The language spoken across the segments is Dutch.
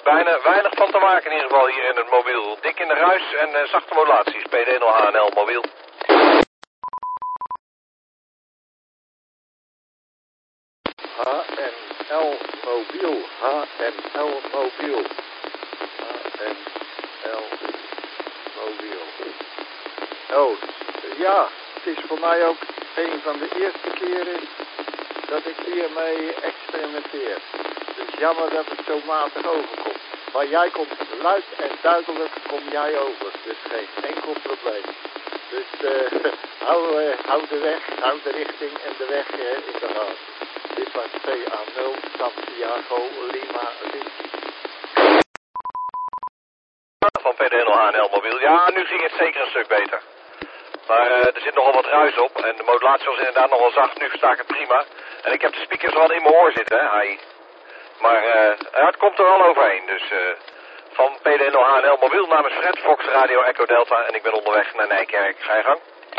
bijna weinig van te maken in ieder geval hier in het mobiel. Dik in de ruis en zachte modulaties. PD0HNL mobiel. HNL mobiel. HNL mobiel. HNL mobiel. Oh, ja, het is voor mij ook een van de eerste keren dat ik hiermee experimenteer. Dus jammer dat het zo matig overkomt. Maar jij komt luid en duidelijk kom jij over. Dus geen enkel probleem. Dus hou de weg, hou de richting en de weg in de gaten. Dit was PA0 Santiago Lima Linky. Van PD0HNL mobiel. Ja, nu ging het zeker een stuk beter. Maar er zit nogal wat ruis op en de modulatie was inderdaad nogal zacht. Nu versta ik het prima. En ik heb de speakers wel in mijn oor zitten, hè, AI. Maar het komt er wel overheen. Dus van PD0HNL mobiel namens Fred, Fox Radio Echo Delta. En ik ben onderweg naar Nijkerk. Ga je gang?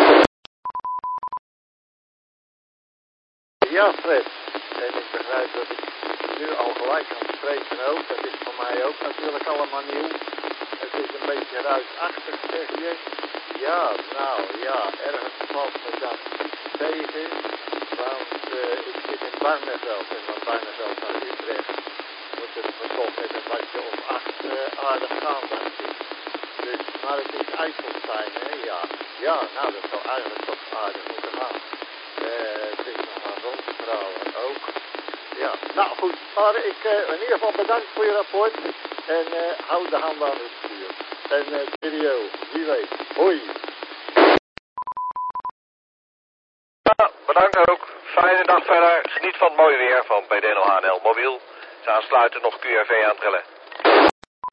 Ja, Fred. En ik begrijp dat ik nu al gelijk kan spreken ook. Dat is voor mij ook natuurlijk allemaal nieuw. Het is een beetje ruisachtig, zeg je. Ja, nou ja, ergens valt me dat tegen. Want ik zit in Barneveld en van Barneveld naar Utrecht moet het me toch met een watje om 8 aardig gaan, denk ik. Dus, maar het is IJsselstein, hè, ja. Ja, nou dat zou eigenlijk toch aardig moeten gaan. Het is nog aan rondvertrouwen ook. Ja, nou goed, maar ik in ieder geval bedankt voor je rapport en hou de hand aan het stuur. En video, wie weet. Hoi! Ja, bedankt ook. Fijne dag verder. Geniet van het mooie weer van PD0HNL mobiel. Ze aansluiten nog QRV aantrillen.